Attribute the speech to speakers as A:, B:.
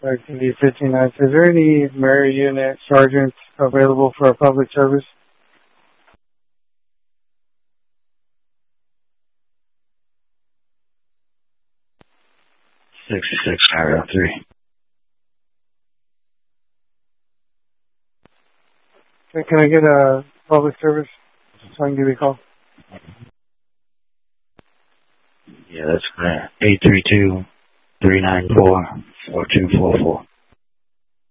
A: TV 59. Is there any Mary Unit sergeants available for a public service?
B: 66, paragraph 3.
A: Okay, can I get a public service so I can give you a call?
B: Yeah, that's correct. 832-394-4244.